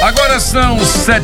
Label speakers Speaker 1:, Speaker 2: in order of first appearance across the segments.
Speaker 1: Agora são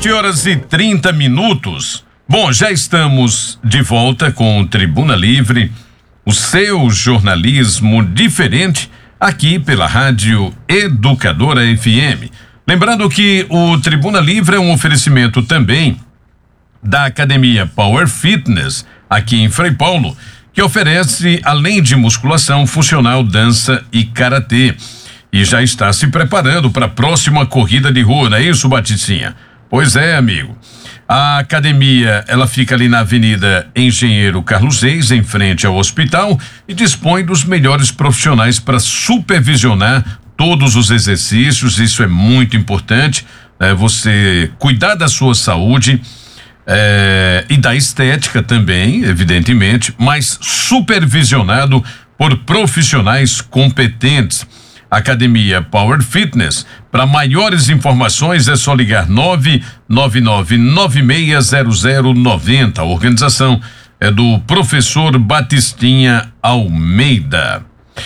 Speaker 1: 7h30. Bom, já estamos de volta com o Tribuna Livre, o seu jornalismo diferente, aqui pela Rádio Educadora FM. Lembrando que o Tribuna Livre é um oferecimento também da Academia Power Fitness, aqui em Frei Paulo, que oferece, além de musculação, funcional, dança e karatê. E já está se preparando para a próxima corrida de rua, não é isso, Baticinha? Pois é, amigo. A academia, ela fica ali na Avenida Engenheiro Carlos Reis, em frente ao hospital, e dispõe dos melhores profissionais para supervisionar todos os exercícios. Isso é muito importante, você cuidar da sua saúde e da estética também, evidentemente, mas supervisionado por profissionais competentes. Academia Power Fitness. Para maiores informações é só ligar 999960090. A organização é do professor Batistinha Almeida.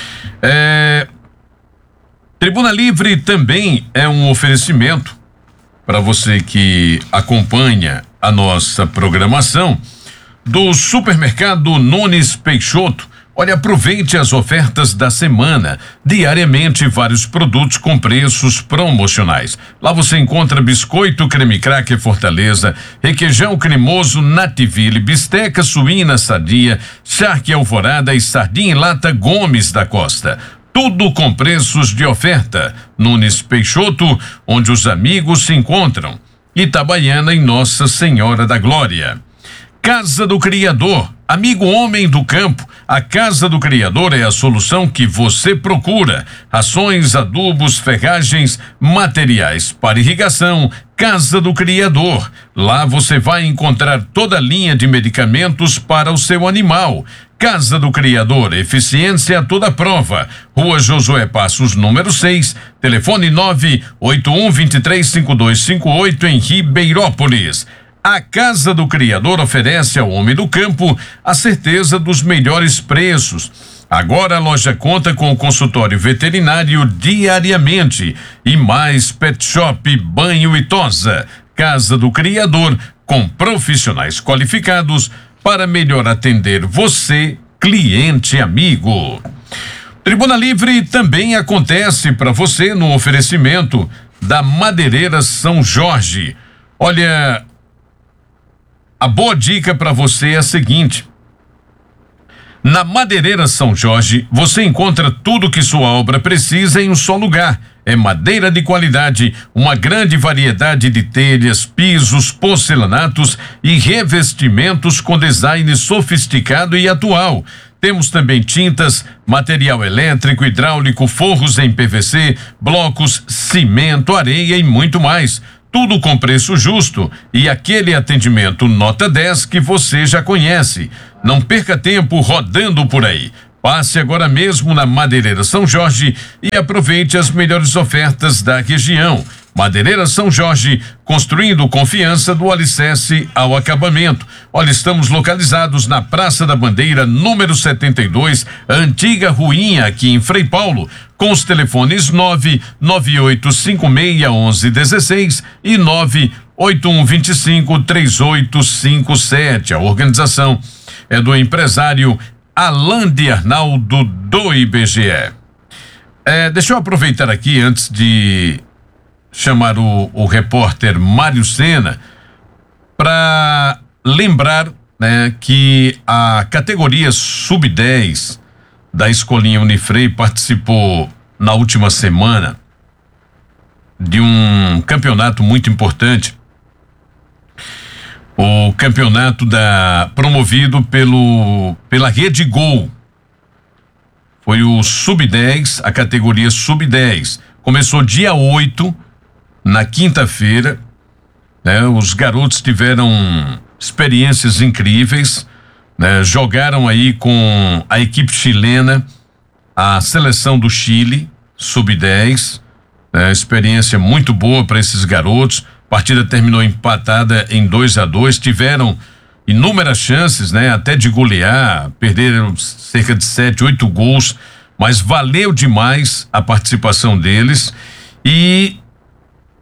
Speaker 1: Tribuna Livre também é um oferecimento para você que acompanha a nossa programação do Supermercado Nunes Peixoto. Olha, aproveite as ofertas da semana. Diariamente, vários produtos com preços promocionais. Lá você encontra biscoito creme cracker Fortaleza, requeijão cremoso Nativille, bisteca suína Sadia, charque Alvorada e sardinha em lata Gomes da Costa. Tudo com preços de oferta. Nunes Peixoto, onde os amigos se encontram. Itabaiana, em Nossa Senhora da Glória. Casa do Criador. Amigo homem do campo, a Casa do Criador é a solução que você procura. Rações, adubos, ferragens, materiais para irrigação. Casa do Criador. Lá você vai encontrar toda a linha de medicamentos para o seu animal. Casa do Criador, eficiência a toda prova. Rua Josué Passos, número 6, telefone 981235258 em Ribeirópolis. A Casa do Criador oferece ao homem do campo a certeza dos melhores preços. Agora a loja conta com o consultório veterinário diariamente e mais pet shop, banho e tosa. Casa do Criador, com profissionais qualificados para melhor atender você, cliente amigo. Tribuna Livre também acontece para você no oferecimento da Madeireira São Jorge. Olha, a boa dica para você é a seguinte: na Madeireira São Jorge você encontra tudo que sua obra precisa em um só lugar. É madeira de qualidade, uma grande variedade de telhas, pisos, porcelanatos e revestimentos com design sofisticado e atual. Temos também tintas, material elétrico, hidráulico, forros em PVC, blocos, cimento, areia e muito mais. Tudo com preço justo e aquele atendimento nota 10 que você já conhece. Não perca tempo rodando por aí. Passe agora mesmo na Madeireira São Jorge e aproveite as melhores ofertas da região. Madeireira São Jorge, construindo confiança do alicerce ao acabamento. Olha, estamos localizados na Praça da Bandeira, número 72, antiga Ruinha, aqui em Frei Paulo, com os telefones 998561116 e 981253857. A organização é do empresário Alain de Arnaldo do IBGE. Deixa eu aproveitar aqui antes de chamar o repórter Mário Sena para lembrar, que a categoria sub-10 da Escolinha Unifrei participou na última semana de um campeonato muito importante. O campeonato promovido pela Rede Gol. Foi o sub-10, a categoria sub-10. Começou dia 8, na quinta-feira. Os garotos tiveram experiências incríveis, jogaram aí com a equipe chilena, a seleção do Chile, sub-10. Experiência muito boa para esses garotos. A partida terminou empatada em 2-2, tiveram inúmeras chances, até de golear, perderam cerca de 7, 8 gols, mas valeu demais a participação deles. E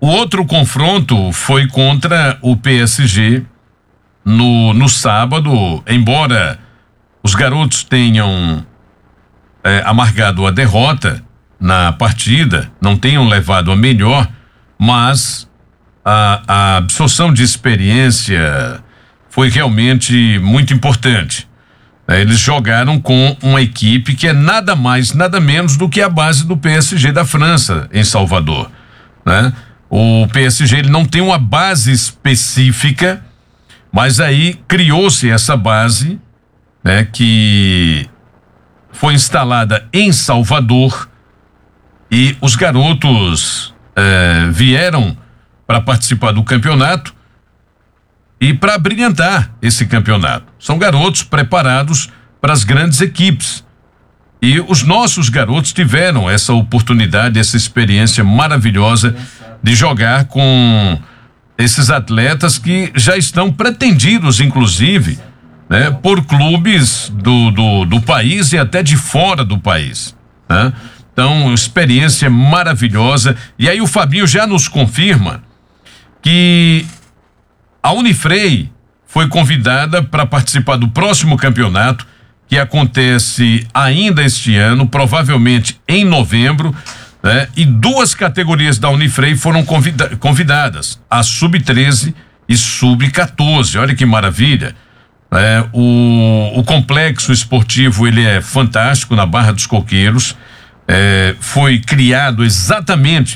Speaker 1: O outro confronto foi contra o PSG no sábado, embora os garotos tenham amargado a derrota na partida, não tenham levado a melhor, mas a absorção de experiência foi realmente muito importante. Eles jogaram com uma equipe que é nada mais, nada menos do que a base do PSG da França, em Salvador, né? O PSG ele não tem uma base específica, mas aí criou-se essa base, né, que foi instalada em Salvador, e os garotos vieram para participar do campeonato e para brilhantar esse campeonato. São garotos preparados para as grandes equipes. E os nossos garotos tiveram essa oportunidade, essa experiência maravilhosa de jogar com esses atletas que já estão pretendidos, inclusive, né, por clubes do país e até de fora do país, né? Então, experiência maravilhosa. E aí o Fabinho já nos confirma que a Unifrei foi convidada para participar do próximo campeonato, que acontece ainda este ano, provavelmente em novembro, né? E 2 categorias da Unifrei foram convidadas, a Sub-13 e Sub-14. Olha que maravilha. O complexo esportivo ele é fantástico na Barra dos Coqueiros. Foi criado exatamente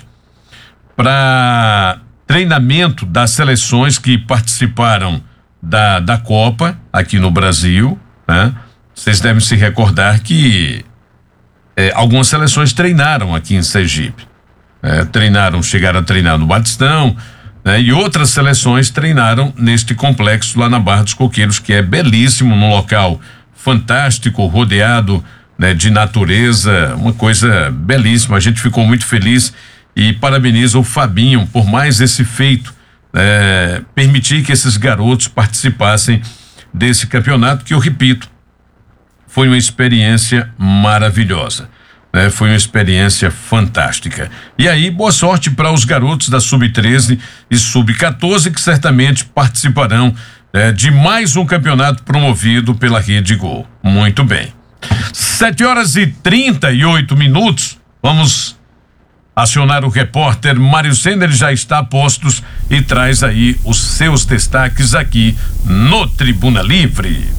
Speaker 1: para treinamento das seleções que participaram da Copa aqui no Brasil, né? Vocês devem se recordar que algumas seleções treinaram aqui em Sergipe, chegaram a treinar no Batistão, né? E outras seleções treinaram neste complexo lá na Barra dos Coqueiros, que é belíssimo, num local fantástico, rodeado, né, de natureza, uma coisa belíssima. A gente ficou muito feliz e parabeniza o Fabinho por mais esse feito, permitir que esses garotos participassem desse campeonato, que eu repito, foi uma experiência maravilhosa, né? Foi uma experiência fantástica. E aí, boa sorte para os garotos da Sub-13 e Sub-14, que certamente participarão de mais um campeonato promovido pela Rede Gol. Muito bem. 7h38. Vamos acionar o repórter Mário Sender, ele já está a postos e traz aí os seus destaques aqui no Tribuna Livre.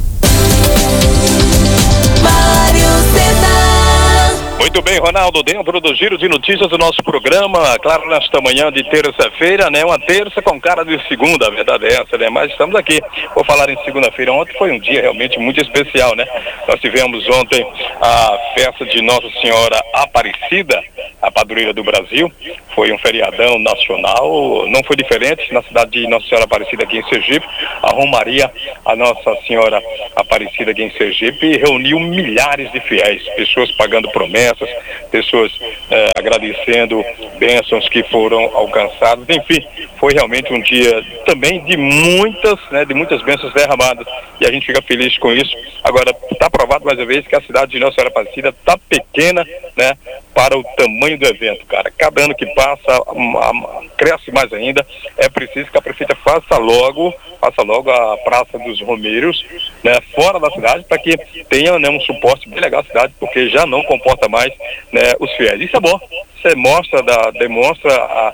Speaker 2: Muito bem, Ronaldo, dentro do giro de notícias do nosso programa, claro, nesta manhã de terça-feira, né? Uma terça com cara de segunda, a verdade é essa, né? Mas estamos aqui, vou falar em segunda-feira. Ontem foi um dia realmente muito especial, né? Nós tivemos ontem a festa de Nossa Senhora Aparecida, a padroeira do Brasil. Foi um feriadão nacional, não foi diferente na cidade de Nossa Senhora Aparecida aqui em Sergipe. A Romaria, a Nossa Senhora Aparecida aqui em Sergipe, reuniu milhares de fiéis, pessoas pagando promessas, pessoas agradecendo bênçãos que foram alcançadas. Enfim, foi realmente um dia também de muitas bênçãos derramadas, e a gente fica feliz com isso. Agora, está provado mais uma vez que a cidade de Nossa Senhora Aparecida está pequena, né, para o tamanho do evento, cara. Cada ano que passa, cresce mais ainda. É preciso que a prefeita faça logo a Praça dos Romeiros, né, fora da cidade, para que tenha, né, um suporte bem legal à cidade, porque já não comporta mais, né, os fiéis. Isso é bom. Isso demonstra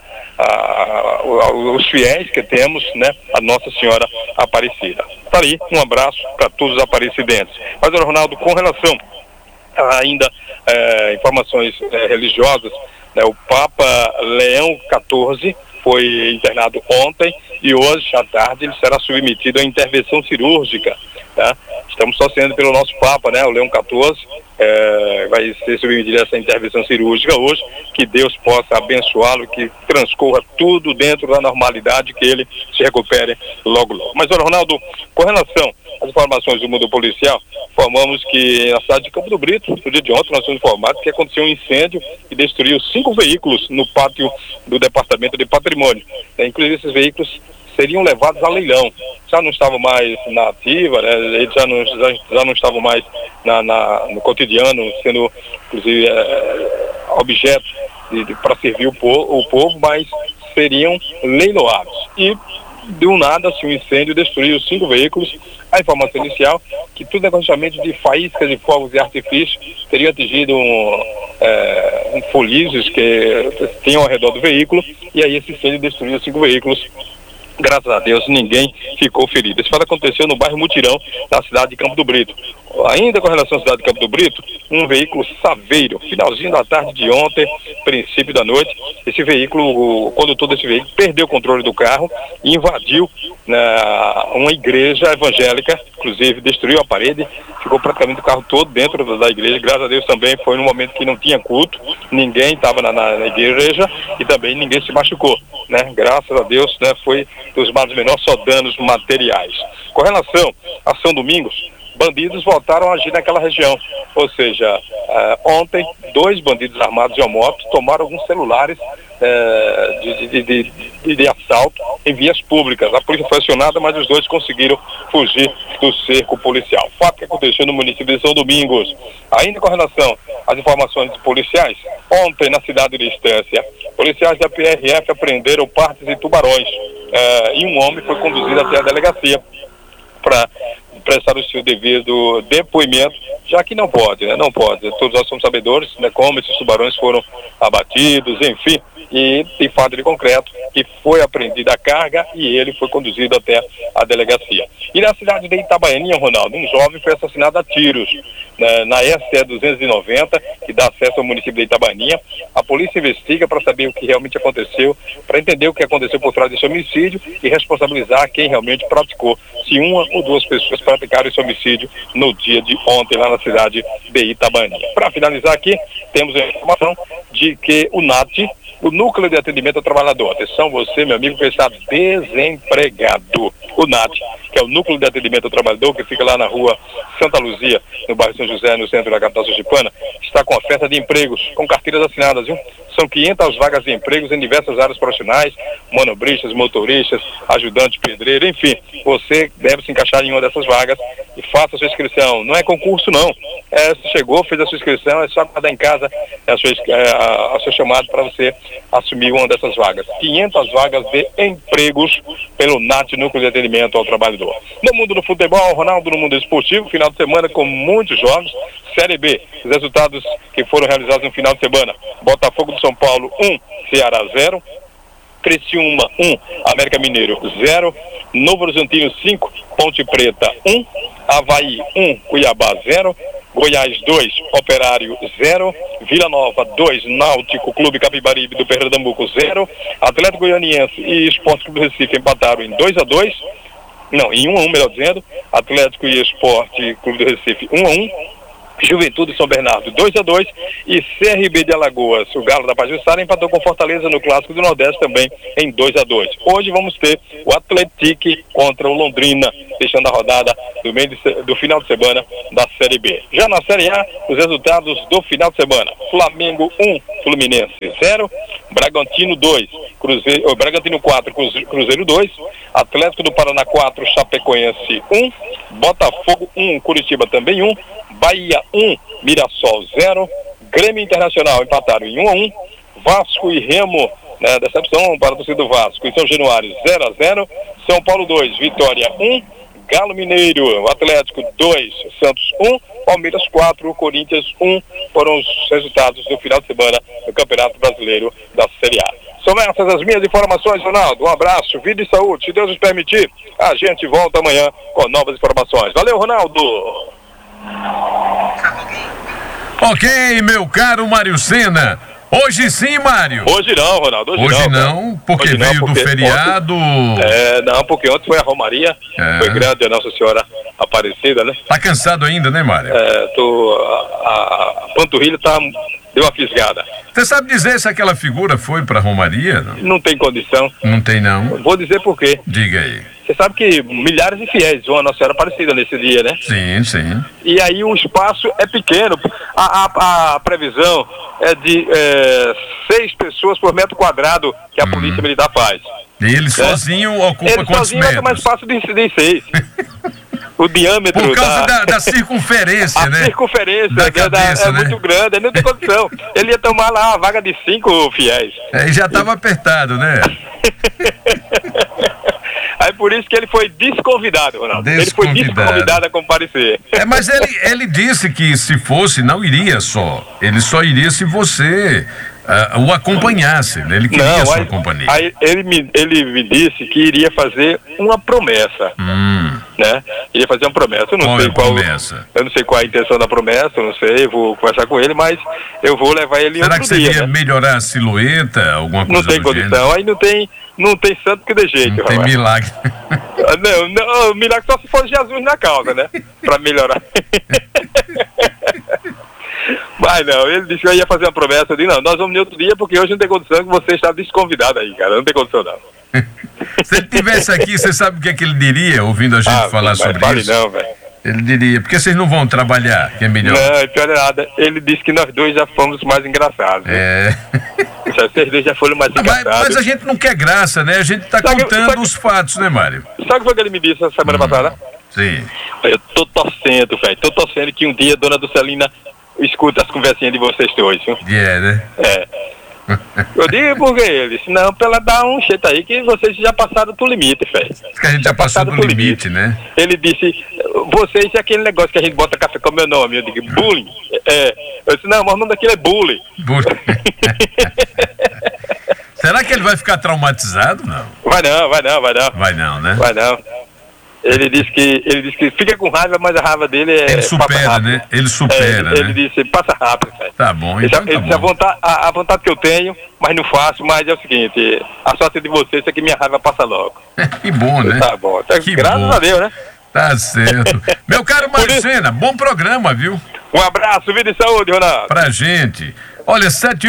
Speaker 2: os fiéis que temos, né, a Nossa Senhora Aparecida. Tá aí, um abraço para todos os aparecidenses. Mas, Ronaldo, com relação ainda informações religiosas, né, o Papa Leão XIV foi internado ontem e hoje à tarde ele será submetido a intervenção cirúrgica, tá? Estamos torcendo pelo nosso Papa, né, o Leão XIV, vai ser submetido a essa intervenção cirúrgica hoje, que Deus possa abençoá-lo, que transcorra tudo dentro da normalidade, que ele se recupere logo. Mas, olha, Ronaldo, com relação às informações do mundo policial, informamos que na cidade de Campo do Brito, no dia de ontem, nós fomos informados que aconteceu um incêndio e destruiu 5 veículos no pátio do Departamento de Patrimônio. Inclusive, esses veículos seriam levados a leilão. Já não estavam mais na ativa, né? Eles já não estavam mais no cotidiano, sendo, inclusive, objeto para servir o povo, mas seriam leiloados. E, de um nada, assim, um incêndio destruiu 5 veículos. A informação inicial, que tudo negociamento de faíscas de fogos de artifício teria atingido folícios que tinham ao redor do veículo, e aí esse incêndio destruiu 5 veículos. Graças a Deus, ninguém ficou ferido. Esse fato aconteceu no bairro Mutirão, na cidade de Campo do Brito. Ainda com relação à cidade de Campo do Brito, um veículo Saveiro, finalzinho da tarde de ontem, princípio da noite, esse veículo, o condutor desse veículo perdeu o controle do carro e invadiu uma igreja evangélica, inclusive destruiu a parede, ficou praticamente o carro todo dentro da igreja. Graças a Deus também foi num momento que não tinha culto, ninguém estava na igreja e também ninguém se machucou, né? Graças a Deus, né? Foi dos males menores, só danos materiais. Com relação a São Domingos, bandidos voltaram a agir naquela região, ou seja, ontem 2 bandidos armados de uma moto tomaram alguns celulares de assalto em vias públicas. A polícia foi acionada, mas os 2 conseguiram fugir do cerco policial. Fato que aconteceu no município de São Domingos. Ainda com relação às informações policiais, ontem na cidade de Estância, policiais da PRF apreenderam partes de tubarões e um homem foi conduzido até a delegacia para prestar o seu devido depoimento, já que não pode, né? Não pode. Todos nós somos sabedores, né, como esses tubarões foram abatidos, enfim, e tem fato de concreto que foi apreendida a carga e ele foi conduzido até a delegacia. E na cidade de Itabaianinha, Ronaldo, um jovem foi assassinado a tiros, né, na SE 290, que dá acesso ao município de Itabaianinha. A polícia investiga para saber o que realmente aconteceu, para entender o que aconteceu por trás desse homicídio e responsabilizar quem realmente praticou, se uma ou 2 pessoas praticaram esse homicídio no dia de ontem lá na cidade de Itabaianinha. Para finalizar aqui, temos a informação de que o NAT, o Núcleo de Atendimento ao Trabalhador, atenção você, meu amigo, que está desempregado. O NAT, que é o Núcleo de Atendimento ao Trabalhador, que fica lá na rua Santa Luzia, no bairro São José, no centro da capital sergipana, está com oferta de empregos, com carteiras assinadas, viu? São 500 vagas de empregos em diversas áreas profissionais, manobristas, motoristas, ajudantes, pedreiro, enfim. Você deve se encaixar em uma dessas vagas e faça a sua inscrição. Não é concurso, não. Você chegou, fez a sua inscrição, é só guardar em casa a seu chamado para você assumir uma dessas vagas. 500 vagas de empregos pelo NAT, Núcleo de Atendimento ao Trabalhador. No mundo do futebol, Ronaldo, no mundo esportivo, final de semana com muitos jogos. Série B, os resultados que foram realizados no final de semana: Botafogo de São Paulo 1, Ceará 0, Criciúma 1, América Mineiro 0, Novo Horizontino 5, Ponte Preta 1, Avaí 1, Cuiabá 0, Goiás 2, Operário 0, Vila Nova 2, Náutico Clube Capibaribe do Pernambuco 0, Atlético Goianiense e Esporte Clube do Recife empataram em 2-2, não, em 1-1, melhor dizendo, Atlético e Esporte Clube do Recife 1-1, Juventude São Bernardo 2-2 e CRB de Alagoas, o Galo da Pajuçara, empatou com Fortaleza no Clássico do Nordeste também em 2-2. Hoje vamos ter o Atlético contra o Londrina, fechando a rodada do final de semana da Série B. Já na Série A, os resultados do final de semana: Flamengo 1, Fluminense 0, Bragantino 2, Bragantino 4, Cruzeiro 2, Atlético do Paraná 4, Chapecoense 1, Botafogo 1, Curitiba também 1, Bahia 1, Mirassol 0, Grêmio Internacional empataram em 1-1, Vasco e Remo, né, decepção para a torcida do Vasco, e São Januário 0-0, São Paulo 2, Vitória 1, Galo Mineiro, Atlético 2, Santos 1, Palmeiras 4, Corinthians 1, foram os resultados do final de semana do Campeonato Brasileiro da Série A. São essas as minhas informações, Ronaldo. Um abraço, vida e saúde. Se Deus nos permitir, a gente volta amanhã com novas informações. Valeu, Ronaldo!
Speaker 1: Ok, meu caro Mário Sena. Hoje sim, Mário.
Speaker 2: Hoje não, Ronaldo.
Speaker 1: Hoje não, porque hoje veio do feriado.
Speaker 2: Não, porque ontem foi a Romaria. Foi grande a Nossa Senhora Aparecida, né?
Speaker 1: Tá cansado ainda, né, Mário?
Speaker 2: A panturrilha deu uma fisgada.
Speaker 1: Você sabe dizer se aquela figura foi pra Romaria?
Speaker 2: Não tem condição.
Speaker 1: Não tem, não?
Speaker 2: Vou dizer por quê.
Speaker 1: Diga aí.
Speaker 2: Você sabe que milhares de fiéis vão a Nossa Senhora Aparecida nesse dia, né?
Speaker 1: Sim, sim.
Speaker 2: E aí o espaço é pequeno. A previsão é de 6 pessoas por metro quadrado que a Polícia Militar faz.
Speaker 1: E ele sozinho ocupa quantos metros?
Speaker 2: Ele sozinho é mais fácil de 6. o diâmetro.
Speaker 1: Por causa da circunferência, né?
Speaker 2: A circunferência
Speaker 1: da cabeça, né?
Speaker 2: muito grande, ele não tem condição. Ele ia tomar lá uma vaga de 5 fiéis.
Speaker 1: Aí já estava apertado, né?
Speaker 2: Aí por isso que ele foi desconvidado, Ronaldo. Ele foi desconvidado a comparecer.
Speaker 1: Mas ele disse que se fosse, não iria só. Ele só iria se você o acompanhasse. Né? Ele queria a sua companhia.
Speaker 2: Aí ele me disse que iria fazer uma promessa. Né? Iria fazer uma promessa. Eu não sei qual a intenção da promessa, eu não sei, vou conversar com ele, mas eu vou levar ele
Speaker 1: Será
Speaker 2: outro dia.
Speaker 1: Será que seria melhorar a silhueta, alguma coisa
Speaker 2: do gênero? Não tem condição, aí não tem santo que dê jeito.
Speaker 1: Não tem milagre.
Speaker 2: Não, milagre só se for Jesus na causa, né? Pra melhorar. Mas não, ele disse que eu ia fazer uma promessa. Eu disse, não, nós vamos em outro dia, porque hoje não tem condição, que você está desconvidado aí, cara. Não tem condição, não.
Speaker 1: Se ele estivesse aqui, você sabe o que é que ele diria, ouvindo a gente falar sobre isso?
Speaker 2: Não, velho.
Speaker 1: Ele diria, porque vocês não vão trabalhar, que é melhor.
Speaker 2: Não, pior é nada. Ele disse que nós dois já fomos mais engraçados. Vocês dois já foram mais engraçados.
Speaker 1: Mas a gente não quer graça, né? A gente está contando os fatos, né, Mário?
Speaker 2: Sabe o que ele me disse essa semana passada?
Speaker 1: Sim.
Speaker 2: Eu tô torcendo, velho. Tô torcendo que um dia a dona Dulcelina escuta as conversinhas de vocês dois, viu?
Speaker 1: Né?
Speaker 2: Eu digo porque ele disse, não, pra ela dar um jeito aí que vocês já passaram do limite, velho.
Speaker 1: Que a gente já passou do limite, né?
Speaker 2: Ele disse, vocês é aquele negócio que a gente bota café com o meu nome. Eu digo, bullying. Eu disse, não, mas o nome daquilo é bullying.
Speaker 1: Será que ele vai ficar traumatizado? Não.
Speaker 2: Vai não.
Speaker 1: Vai não, né?
Speaker 2: Vai não. Ele disse que fica com raiva, mas a raiva dele
Speaker 1: ele supera, né? Ele supera, né?
Speaker 2: Ele disse, passa rápido, velho.
Speaker 1: Tá bom, então
Speaker 2: ele disse, a vontade que eu tenho, mas não faço, mas é o seguinte, a sorte de vocês é que minha raiva passa logo.
Speaker 1: Que bom, né?
Speaker 2: Tá bom. Graças a Deus, né?
Speaker 1: Tá certo. Meu caro Marcena, bom programa, viu?
Speaker 2: Um abraço, vida e saúde, Ronaldo.
Speaker 1: Pra gente. Olha,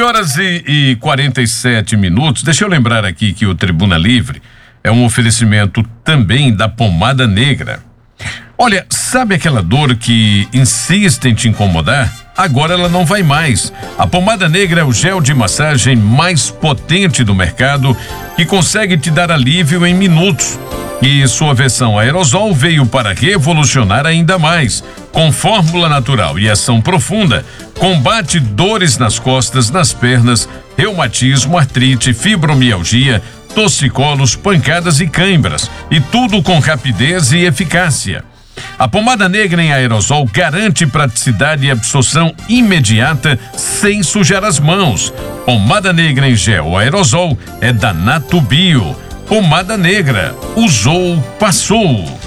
Speaker 1: 7h47. Deixa eu lembrar aqui que o Tribuna Livre é um oferecimento também da Pomada Negra. Olha, sabe aquela dor que insiste em te incomodar? Agora ela não vai mais. A Pomada Negra é o gel de massagem mais potente do mercado que consegue te dar alívio em minutos. E sua versão aerosol veio para revolucionar ainda mais. Com fórmula natural e ação profunda, combate dores nas costas, nas pernas, reumatismo, artrite, fibromialgia, torcicolos, pancadas e cãibras, e tudo com rapidez e eficácia. A pomada negra em aerosol garante praticidade e absorção imediata sem sujar as mãos. Pomada negra em gel aerosol é da Natubio. Pomada negra, usou, passou.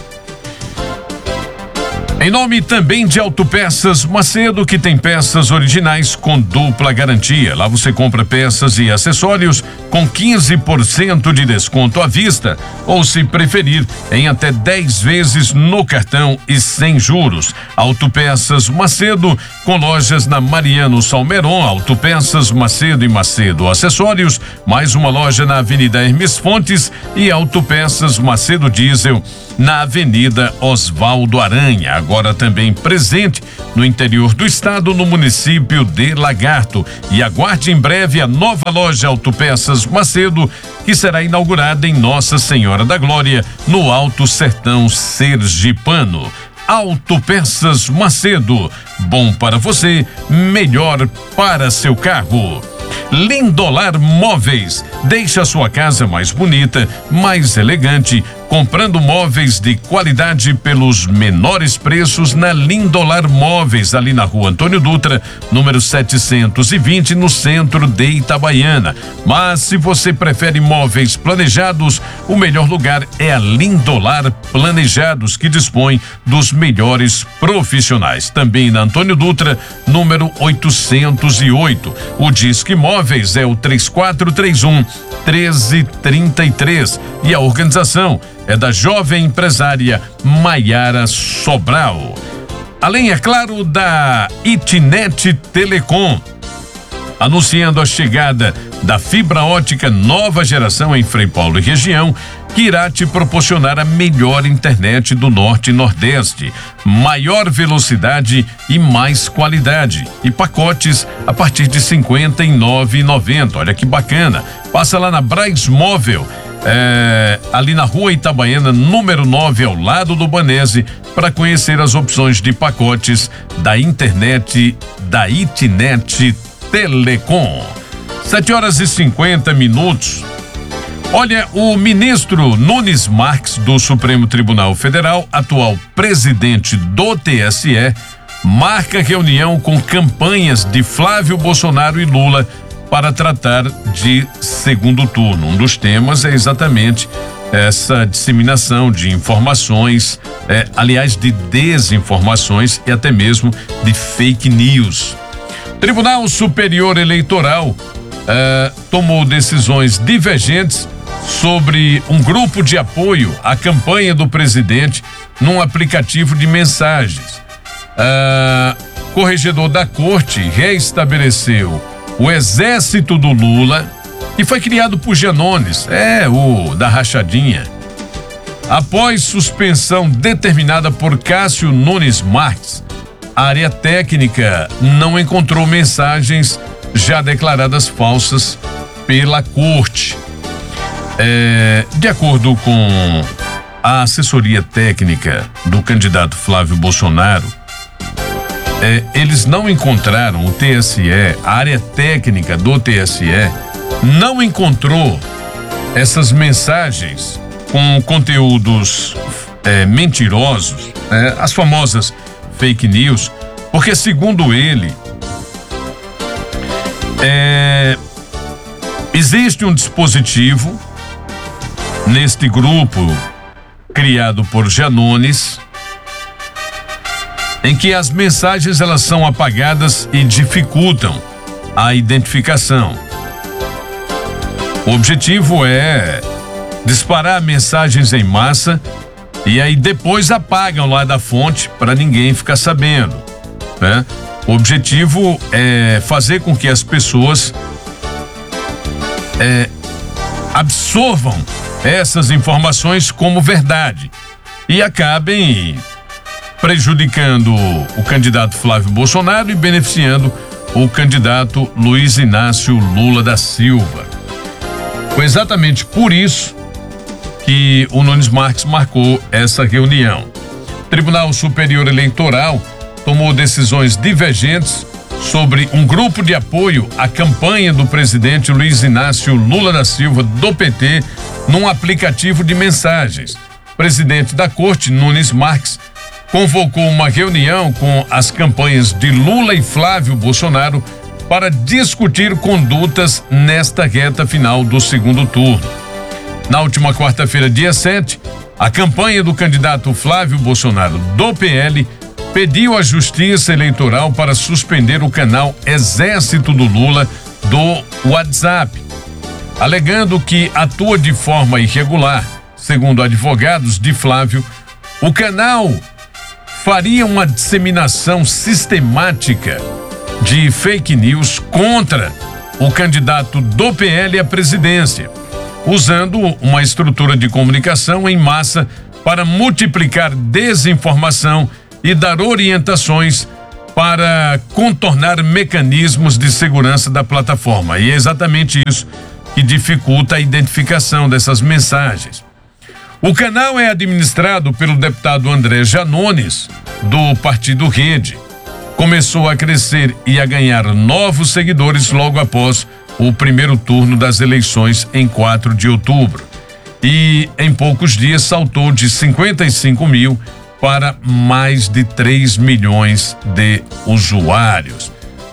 Speaker 1: Em nome também de Autopeças Macedo, que tem peças originais com dupla garantia. Lá você compra peças e acessórios com 15% de desconto à vista, ou se preferir, em até 10 vezes no cartão e sem juros. Autopeças Macedo, com lojas na Mariano Salmeron, Autopeças Macedo e Macedo Acessórios, mais uma loja na Avenida Hermes Fontes e Autopeças Macedo Diesel na Avenida Osvaldo Aranha. Agora também presente no interior do estado, no município de Lagarto. E aguarde em breve a nova loja Autopeças Macedo, que será inaugurada em Nossa Senhora da Glória, no Alto Sertão Sergipano. Autopeças Macedo, bom para você, melhor para seu carro. Lindolar Móveis, deixa a sua casa mais bonita, mais elegante, comprando móveis de qualidade pelos menores preços na Lindolar Móveis, ali na Rua Antônio Dutra, número 720, no centro de Itabaiana. Mas se você prefere móveis planejados, o melhor lugar é a Lindolar Planejados, que dispõe dos melhores profissionais. Também na Antônio Dutra, número 808. O Disque Móveis é o 3431-1333 e a organização é da jovem empresária Maiara Sobral. Além, é claro, da Itnet Telecom, anunciando a chegada da fibra ótica nova geração em Frei Paulo e região, que irá te proporcionar a melhor internet do Norte e Nordeste, maior velocidade e mais qualidade, e pacotes a partir de R$ 59,90. Olha que bacana. Passa lá na Braz Móvel, ali na Rua Itabaiana, número 9, ao lado do Banese, para conhecer as opções de pacotes da internet da Itnet Telecom. 7h50. Olha, o ministro Nunes Marques, do Supremo Tribunal Federal, atual presidente do TSE, marca reunião com campanhas de Flávio Bolsonaro e Lula para tratar de segundo turno. Um dos temas é exatamente essa disseminação de informações, aliás, de desinformações e até mesmo de fake news. Tribunal Superior Eleitoral tomou decisões divergentes sobre um grupo de apoio à campanha do presidente num aplicativo de mensagens. Corregedor da Corte reestabeleceu o exército do Lula, que foi criado por Janones, o da rachadinha. Após suspensão determinada por Cássio Nunes Marques, a área técnica não encontrou mensagens já declaradas falsas pela Corte. De acordo com a assessoria técnica do candidato Flávio Bolsonaro, eles não encontraram, o TSE, a área técnica do TSE, não encontrou essas mensagens com conteúdos mentirosos, as famosas fake news, porque, segundo ele, existe um dispositivo neste grupo criado por Janones, em que as mensagens elas são apagadas e dificultam a identificação. O objetivo é disparar mensagens em massa e aí depois apagam lá da fonte para ninguém ficar sabendo, né? O objetivo é fazer com que as pessoas absorvam essas informações como verdade e acabem prejudicando o candidato Flávio Bolsonaro e beneficiando o candidato Luiz Inácio Lula da Silva. Foi exatamente por isso que o Nunes Marques marcou essa reunião. O Tribunal Superior Eleitoral tomou decisões divergentes sobre um grupo de apoio à campanha do presidente Luiz Inácio Lula da Silva, do PT, num aplicativo de mensagens. O presidente da Corte, Nunes Marques, convocou uma reunião com as campanhas de Lula e Flávio Bolsonaro para discutir condutas nesta reta final do segundo turno. Na última quarta-feira, dia 7, a campanha do candidato Flávio Bolsonaro, do PL, pediu à Justiça Eleitoral para suspender o canal Exército do Lula do WhatsApp, alegando que atua de forma irregular. Segundo advogados de Flávio, o canal faria uma disseminação sistemática de fake news contra o candidato do PL à presidência, usando uma estrutura de comunicação em massa para multiplicar desinformação e dar orientações para contornar mecanismos de segurança da plataforma. E é exatamente isso que dificulta a identificação dessas mensagens. O canal é administrado pelo deputado André Janones, do Partido Rede. Começou a crescer e a ganhar novos seguidores logo após o primeiro turno das eleições em 4 de outubro. E em poucos dias saltou de 55 mil para mais de 3 milhões de usuários.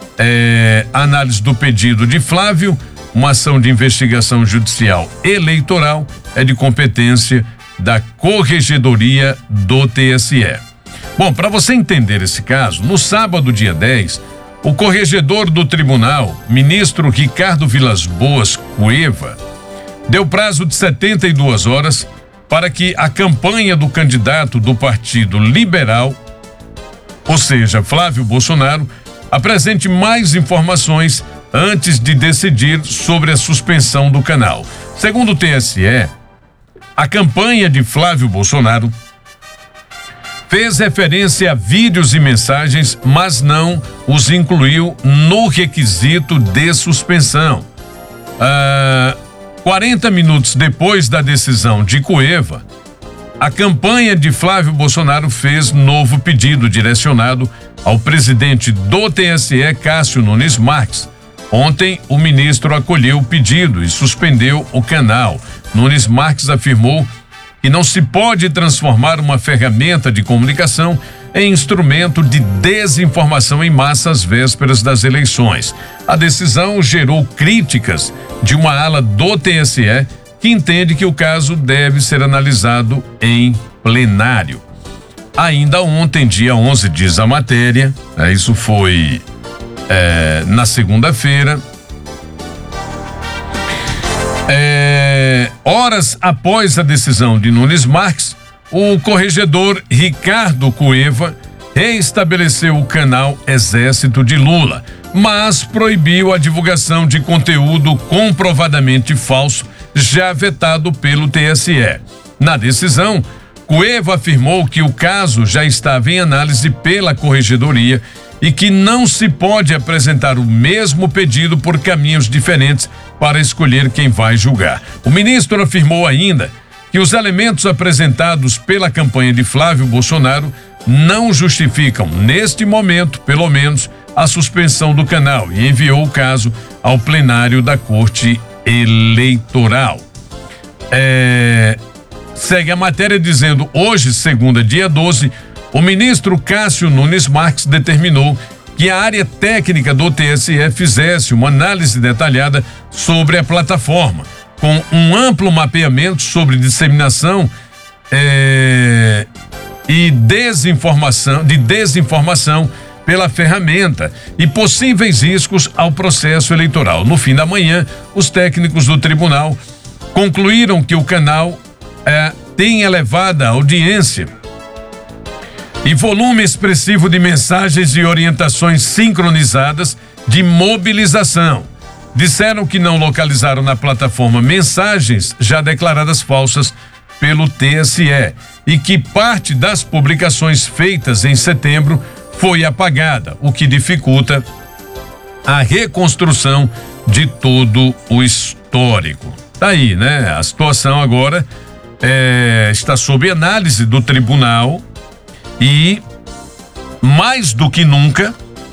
Speaker 1: A análise do pedido de Flávio, uma ação de investigação judicial eleitoral, é de competência da Corregedoria do TSE. Bom, para você entender esse caso, no sábado, dia 10, o corregedor do tribunal, ministro Ricardo Vilas Boas Cueva, deu prazo de 72 horas para que a campanha do candidato do Partido Liberal, ou seja, Flávio Bolsonaro, apresente mais informações antes de decidir sobre a suspensão do canal. Segundo o TSE, a campanha de Flávio Bolsonaro fez referência a vídeos e mensagens, mas não os incluiu no requisito de suspensão. 40 minutos depois da decisão de Cueva, a campanha de Flávio Bolsonaro fez novo pedido direcionado ao presidente do TSE, Cássio Nunes Marques. Ontem, o ministro acolheu o pedido e suspendeu o canal. Nunes Marques afirmou que não se pode transformar uma ferramenta de comunicação em instrumento de desinformação em massa às vésperas das eleições. A decisão gerou críticas de uma ala do TSE que entende que o caso deve ser analisado em plenário. Ainda ontem, dia 11, diz a matéria, isso foi na segunda-feira, horas após a decisão de Nunes Marques, o corregedor Ricardo Cueva reestabeleceu o canal Exército de Lula, mas proibiu a divulgação de conteúdo comprovadamente falso, já vetado pelo TSE. Na decisão, Cueva afirmou que o caso já estava em análise pela corregedoria e que não se pode apresentar o mesmo pedido por caminhos diferentes para escolher quem vai julgar. O ministro afirmou ainda que os elementos apresentados pela campanha de Flávio Bolsonaro não justificam, neste momento, pelo menos, a suspensão do canal e enviou o caso ao plenário da Corte Eleitoral. Segue a matéria dizendo: hoje, segunda, dia 12, o ministro Cássio Nunes Marques determinou que a área técnica do TSE fizesse uma análise detalhada sobre a plataforma, com um amplo mapeamento sobre disseminação e desinformação pela ferramenta e possíveis riscos ao processo eleitoral. No fim da manhã, os técnicos do tribunal concluíram que o canal tem elevada audiência e volume expressivo de mensagens e orientações sincronizadas de mobilização. Disseram que não localizaram na plataforma mensagens já declaradas falsas pelo TSE e que parte das publicações feitas em setembro foi apagada, o que dificulta a reconstrução de todo o histórico. Tá aí, né? A situação agora está sob análise do tribunal e, mais do que nunca,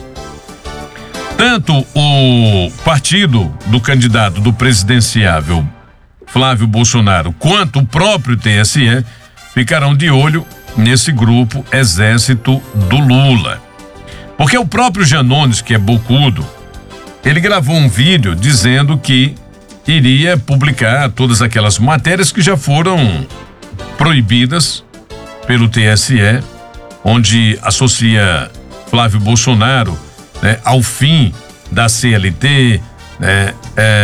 Speaker 1: tanto o partido do candidato do presidenciável Flávio Bolsonaro quanto o próprio TSE ficarão de olho nesse grupo Exército do Lula. Porque o próprio Janones, que é bocudo, ele gravou um vídeo dizendo que iria publicar todas aquelas matérias que já foram proibidas pelo TSE, onde associa Flávio Bolsonaro, né, ao fim da CLT, né,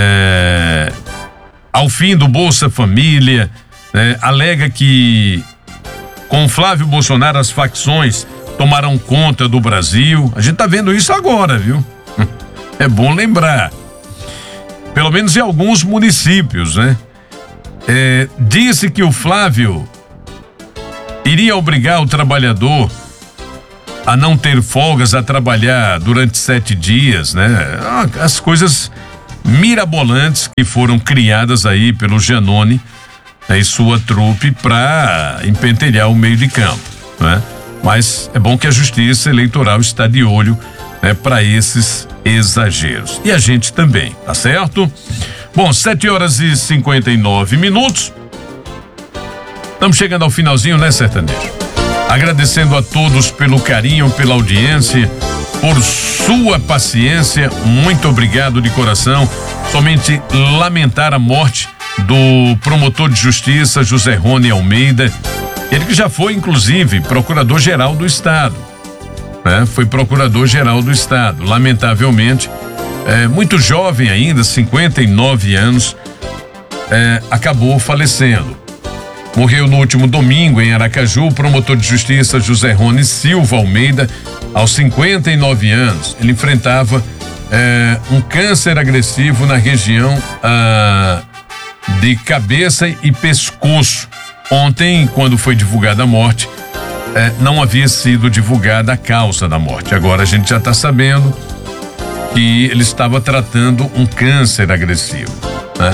Speaker 1: ao fim do Bolsa Família, né, alega que com Flávio Bolsonaro as facções tomaram conta do Brasil. A gente tá vendo isso agora, viu? É bom lembrar. Pelo menos em alguns municípios, né? Disse que o Flávio iria obrigar o trabalhador a não ter folgas, a trabalhar durante 7 dias, né? As coisas mirabolantes que foram criadas aí pelo Janone, né, e sua trupe para empentelhar o meio de campo, né? Mas é bom que a Justiça Eleitoral está de olho, né, para esses exageros. E a gente também, tá certo? Bom, 7h59. Estamos chegando ao finalzinho, né, sertanejo? Agradecendo a todos pelo carinho, pela audiência, por sua paciência. Muito obrigado de coração. Somente lamentar a morte do promotor de justiça José Rony Almeida, ele que já foi, inclusive, procurador-geral do Estado, né? Foi procurador-geral do Estado. Lamentavelmente, muito jovem ainda, 59 anos, acabou falecendo. Morreu no último domingo em Aracaju o promotor de justiça José Rony Silva Almeida, aos 59 anos. Ele enfrentava um câncer agressivo na região de cabeça e pescoço. Ontem, quando foi divulgada a morte, não havia sido divulgada a causa da morte. Agora a gente já está sabendo que ele estava tratando um câncer agressivo, né?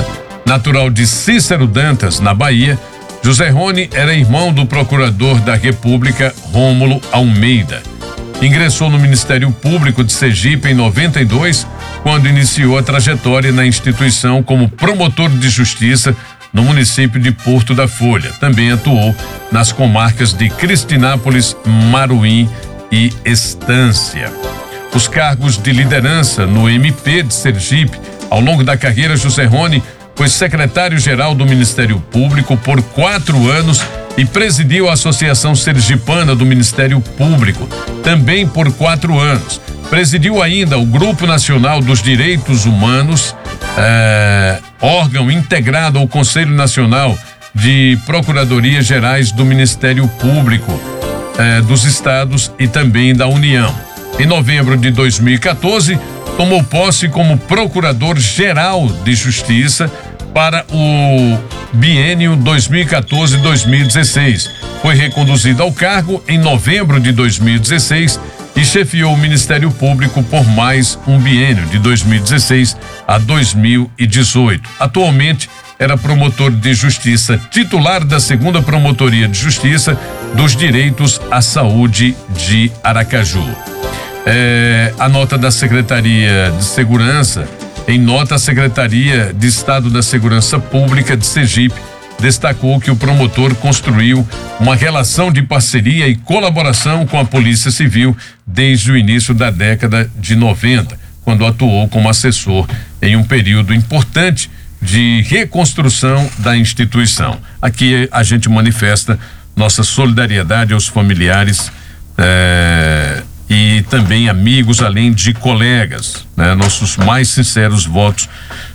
Speaker 1: Natural de Cícero Dantas, na Bahia, José Rony era irmão do procurador da República, Rômulo Almeida. Ingressou no Ministério Público de Sergipe em 92, quando iniciou a trajetória na instituição como promotor de justiça no município de Porto da Folha. Também atuou nas comarcas de Cristinápolis, Maruim e Estância. Os cargos de liderança no MP de Sergipe. Ao longo da carreira, José Rony foi secretário-geral do Ministério Público por 4 anos e presidiu a Associação Sergipana do Ministério Público, também por 4 anos. Presidiu ainda o Grupo Nacional dos Direitos Humanos, órgão integrado ao Conselho Nacional de Procuradorias Gerais do Ministério Público dos Estados e também da União. Em novembro de 2014, tomou posse como Procurador-Geral de Justiça para o biênio 2014-2016. Foi reconduzido ao cargo em novembro de 2016 e chefiou o Ministério Público por mais um biênio, de 2016 a 2018. Atualmente, era promotor de justiça titular da 2ª Promotoria de Justiça dos Direitos à Saúde de Aracaju. A nota da Secretaria de Segurança, em nota, a Secretaria de Estado da Segurança Pública de Sergipe destacou que o promotor construiu uma relação de parceria e colaboração com a Polícia Civil desde o início da década de 90, quando atuou como assessor em um período importante de reconstrução da instituição. Aqui a gente manifesta nossa solidariedade aos familiares e também amigos, além de colegas, né? Nossos mais sinceros votos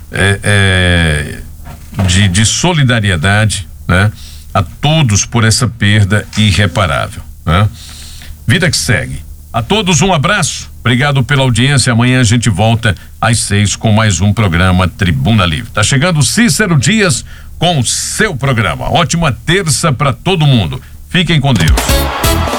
Speaker 1: de solidariedade, né? A todos por essa perda irreparável, né? Vida que segue. A todos um abraço, obrigado pela audiência. Amanhã a gente volta às 6 com mais um programa Tribuna Livre. Tá chegando Cícero Dias com o seu programa. Ótima terça para todo mundo. Fiquem com Deus.